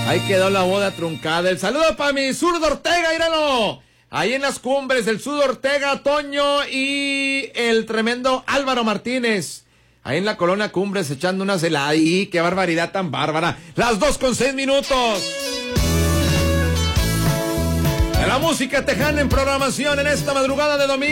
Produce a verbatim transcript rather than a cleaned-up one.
Ahí quedó la boda truncada. El saludo para mi Zurdo Ortega, míralo. Ahí en las cumbres, el Zurdo Ortega, Toño y el tremendo Álvaro Martínez. Ahí en la colonia Cumbres echando una celada. ¡Y qué barbaridad tan bárbara! Las dos con seis minutos. De la música tejana en programación en esta madrugada de domingo.